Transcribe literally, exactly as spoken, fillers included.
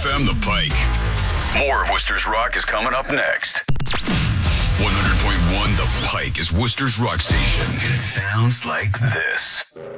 F M The Pike. More of Worcester's Rock is coming up next. one hundred point one The Pike is Worcester's Rock Station, and it sounds like this.